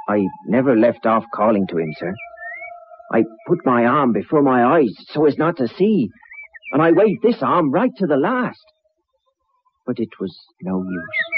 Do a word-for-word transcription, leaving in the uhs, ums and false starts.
I never left off calling to him, sir. I put my arm before my eyes so as not to see, and I waved this arm right to the last. But it was no use.